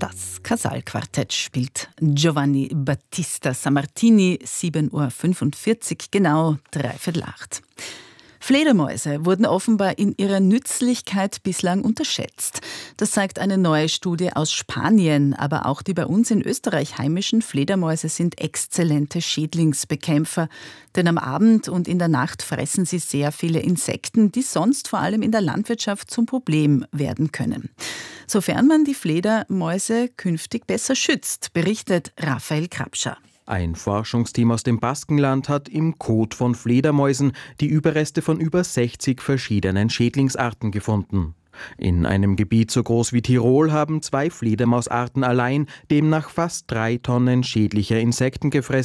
Das Casal-Quartett spielt Giovanni Battista Sammartini, 7:45 Uhr, genau 7:45. Fledermäuse wurden offenbar in ihrer Nützlichkeit bislang unterschätzt. Das zeigt eine neue Studie aus Spanien. Aber auch die bei uns in Österreich heimischen Fledermäuse sind exzellente Schädlingsbekämpfer. Denn am Abend und in der Nacht fressen sie sehr viele Insekten, die sonst vor allem in der Landwirtschaft zum Problem werden können. Sofern man die Fledermäuse künftig besser schützt, berichtet Raphael Krapscher. Ein Forschungsteam aus dem Baskenland hat im Kot von Fledermäusen die Überreste von über 60 verschiedenen Schädlingsarten gefunden. In einem Gebiet so groß wie Tirol haben 2 Fledermausarten allein demnach fast 3 Tonnen schädlicher Insekten gefressen.